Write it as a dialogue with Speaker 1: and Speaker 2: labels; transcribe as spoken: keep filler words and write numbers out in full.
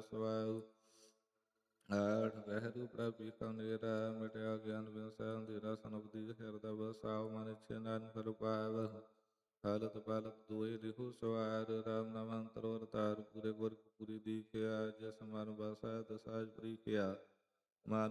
Speaker 1: ਸਵਾਉ। ਆਠ ਵਹਿਰੂ ਪ੍ਰਭੀ ਕਉ ਨੇਰਾ, ਮਿਟਿਆ ਗਿਆਨ ਬਿਨਸੈ ਅੰਧੇਰਾ। ਸਨਬਦੀ ਹਿਰਦੈ ਬਸਾਉ, ਮਨ ਇਛੈ ਨਾਨਕ ਫਲ ਪਾਵਹੁ। ਹਲਤ ਪਲਤ ਦੁਇ ਲਿਖੂ ਸਵਾਰ, ਰਾਮ ਨਾਮ ਅੰਤਰ ਔਰ ਤਾਰ। ਪੂਰੇ ਗੁਰ ਕੀ ਪੂਰੀ ਦੀਖਿਆ, ਜਿਸ ਮਨ ਬਸੈ ਤਿਸ ਆਜ ਪ੍ਰੀਖਿਆ। ਮਨ